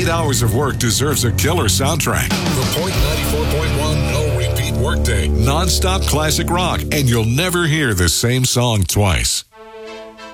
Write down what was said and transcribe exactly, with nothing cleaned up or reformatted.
Eight hours of work deserves a killer soundtrack. The Point ninety-four point one no repeat workday. Non-stop classic rock, and you'll never hear the same song twice.